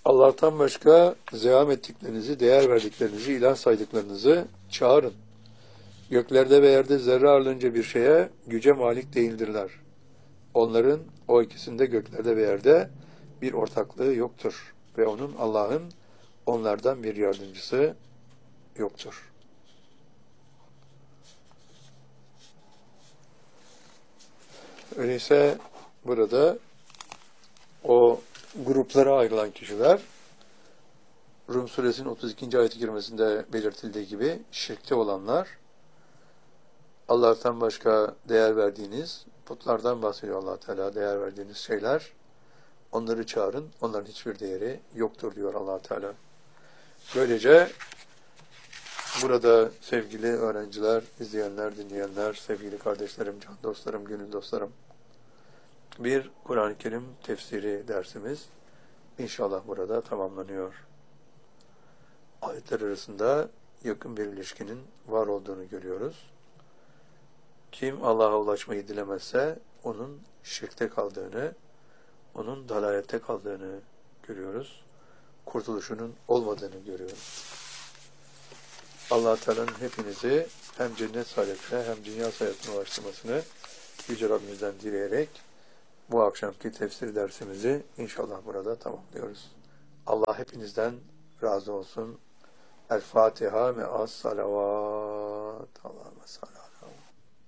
Allah'tan başka zevam ettiklerinizi, değer verdiklerinizi, ilah saydıklarınızı çağırın. Göklerde ve yerde zerre ağırlığınca bir şeye güce malik değildirler. Onların o ikisinde göklerde ve yerde bir ortaklığı yoktur. Ve Allah'ın onlardan bir yardımcısı yoktur. Öyleyse burada o gruplara ayrılan kişiler Rum suresinin 32. ayet-i kerimesinde belirtildiği gibi şirkte olanlar, Allah'tan başka değer verdiğiniz putlardan bahsediyor Allah Teala, değer verdiğiniz şeyler, onları çağırın, onların hiçbir değeri yoktur diyor Allah Teala. Böylece burada sevgili öğrenciler, izleyenler, dinleyenler, sevgili kardeşlerim, can dostlarım, gönül dostlarım, bir Kur'an-ı Kerim tefsiri dersimiz inşallah burada tamamlanıyor. Ayetler arasında yakın bir ilişkinin var olduğunu görüyoruz. Kim Allah'a ulaşmayı dilemezse onun şirkte kaldığını, onun dalalette kaldığını görüyoruz. Kurtuluşunun olmadığını görüyoruz. Allah Teala'nın hepinizi hem cennet saadetine hem dünya saadetine ulaştırmasını Yüce Rabbimizden dileyerek bu akşamki tefsir dersimizi inşallah burada tamamlıyoruz. Allah hepinizden razı olsun. El Fatiha me'as salavat. Allahümme salli.